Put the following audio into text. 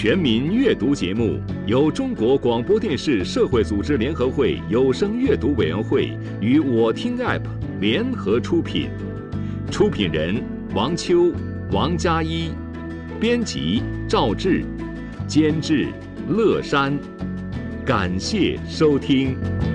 全民阅读节目由中国广播电视社会组织联合会有声阅读委员会与我听 App 联合出品，出品人王秋、王佳一，编辑赵志，监制乐山。感谢收听。